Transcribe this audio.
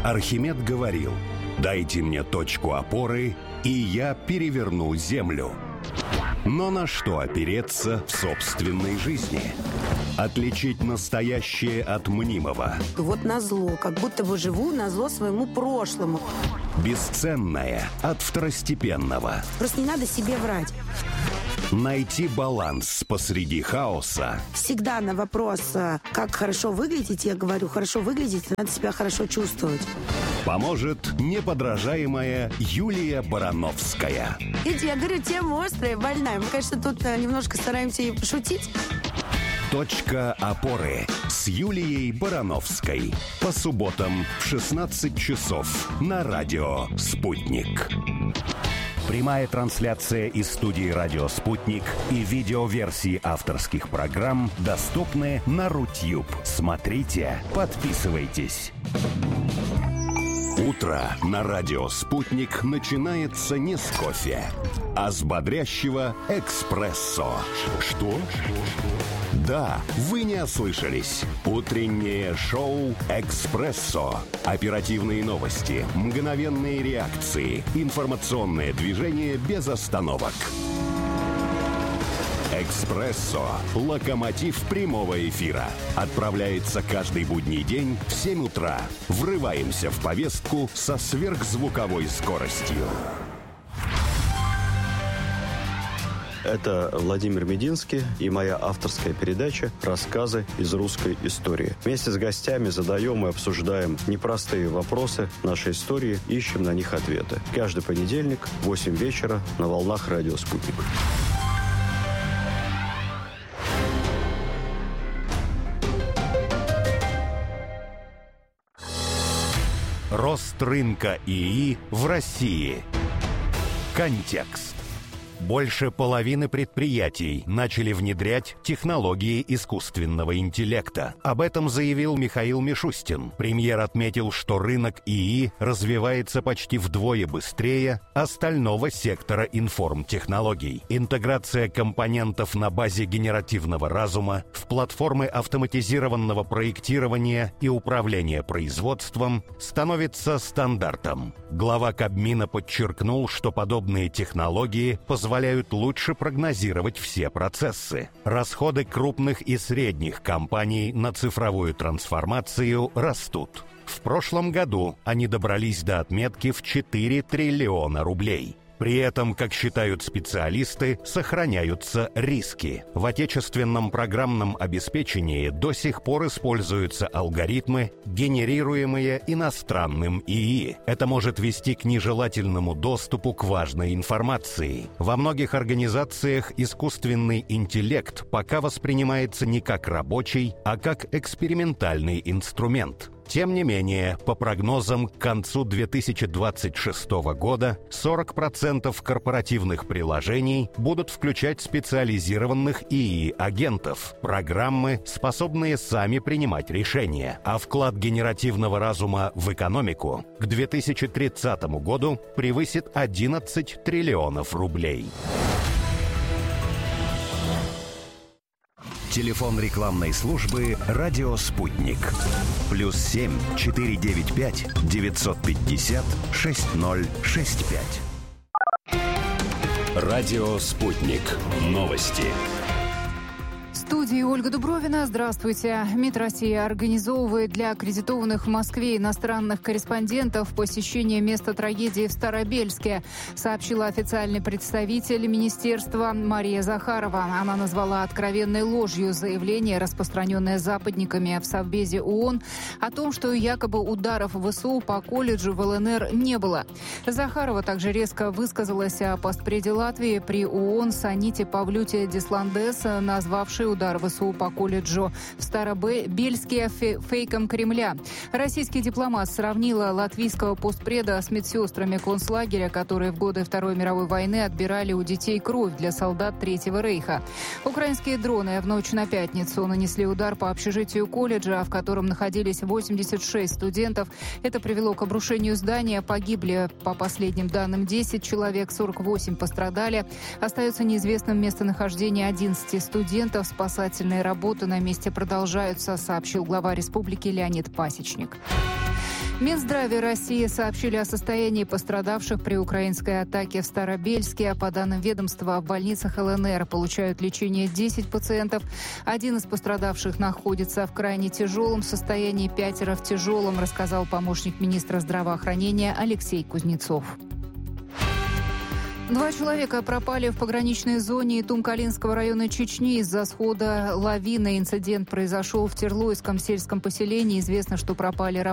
Архимед говорил: «Дайте мне точку опоры, и я переверну землю». Но на что опереться в собственной жизни? Отличить настоящее от мнимого. Вот назло, как будто бы живу назло своему прошлому. Бесценное от второстепенного. Просто не надо себе врать. Найти баланс посреди хаоса. Всегда на вопрос, как хорошо выглядеть, я говорю, хорошо выглядеть, надо себя хорошо чувствовать. Поможет неподражаемая Юлия Барановская. Видите, я говорю, тема острая, больная. Мы, конечно, тут немножко стараемся и пошутить. Точка опоры с Юлией Барановской. По субботам в 16 часов на радио «Спутник». Прямая трансляция из студии «Радио Спутник» и видеоверсии авторских программ доступны на Рутюб. Смотрите, подписывайтесь. Утро на радио «Спутник» начинается не с кофе, а с бодрящего эспрессо. Что? Да, вы не ослышались. Утреннее шоу «Экспрессо». Оперативные новости, мгновенные реакции, информационное движение без остановок. «Экспрессо» – локомотив прямого эфира. Отправляется каждый будний день в 7 утра. Врываемся в повестку со сверхзвуковой скоростью. Это Владимир Мединский и моя авторская передача «Рассказы из русской истории». Вместе с гостями задаем и обсуждаем непростые вопросы нашей истории, ищем на них ответы. Каждый понедельник в 8 вечера на волнах «Радио Спутник». Рост рынка ИИ в России. Контекст. Больше половины предприятий начали внедрять технологии искусственного интеллекта. Об этом заявил Михаил Мишустин. Премьер отметил, что рынок ИИ развивается почти вдвое быстрее остального сектора информтехнологий. Интеграция компонентов на базе генеративного разума в платформы автоматизированного проектирования и управления производством становится стандартом. Глава Кабмина подчеркнул, что подобные технологии позволяют лучше прогнозировать все процессы. Расходы крупных и средних компаний на цифровую трансформацию растут. В прошлом году они добрались до отметки в 4 триллиона рублей. При этом, как считают специалисты, сохраняются риски. В отечественном программном обеспечении до сих пор используются алгоритмы, генерируемые иностранным ИИ. Это может вести к нежелательному доступу к важной информации. Во многих организациях искусственный интеллект пока воспринимается не как рабочий, а как экспериментальный инструмент. Тем не менее, по прогнозам, к концу 2026 года 40% корпоративных приложений будут включать специализированных ИИ-агентов, программы, способные сами принимать решения, а вклад генеративного разума в экономику к 2030 году превысит 11 триллионов рублей. Телефон рекламной службы «Радио Спутник». +7 495 950 6065. «Радио Спутник». Новости. В студии Ольга Дубровина. Здравствуйте. МИД России организовывает для аккредитованных в Москве иностранных корреспондентов посещение места трагедии в Старобельске, сообщила официальный представитель министерства Мария Захарова. Она назвала откровенной ложью заявление, распространенное западниками в Совбезе ООН, о том, что якобы ударов ВСУ по колледжу в ЛНР не было. Захарова также резко высказалась о постпреде Латвии при ООН Саните Павлюте Дисландес, назвавшей удар ВСУ по колледжу в Старобельске фейком Кремля. Российский дипломат сравнила латвийского постпреда с медсестрами концлагеря, которые в годы Второй мировой войны отбирали у детей кровь для солдат Третьего рейха. Украинские дроны в ночь на пятницу нанесли удар по общежитию колледжа, в котором находились 86 студентов. Это привело к обрушению здания. Погибли, по последним данным, 10 человек, 48 пострадали. Остается неизвестным местонахождение 11 студентов. Спасательные работы на месте продолжаются, сообщил глава республики Леонид Пасечник. Минздраве России сообщили о состоянии пострадавших при украинской атаке в Старобельске. По данным ведомства, в больницах ЛНР получают лечение 10 пациентов. Один из пострадавших находится в крайне тяжелом состоянии, 5 в тяжелом, рассказал помощник министра здравоохранения Алексей Кузнецов. 2 человека пропали в пограничной зоне Тум-Калинского района Чечни из-за схода лавины. Инцидент произошел в Терлойском сельском поселении. Известно, что пропали